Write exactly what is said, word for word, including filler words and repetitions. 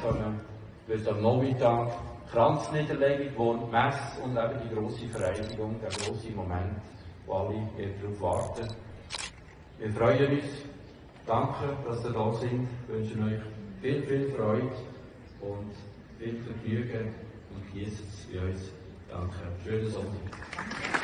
kommen wird am Nachmittag Kranzniederlegung, wo die Messe und eben die grosse Vereidigung, der grosse Moment, wo alle darauf warten. Wir freuen uns. Danke, dass ihr da seid. Wir wünschen euch viel, viel Freude und viel Vergnügen und genießt es bei uns. Danke. Schönen Sonntag.